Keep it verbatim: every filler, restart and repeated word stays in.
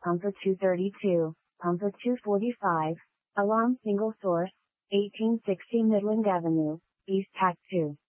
Pumper two thirty-two, Pumper two forty-five, Alarm Single Source, eighteen sixty Midland Avenue, East Tac two.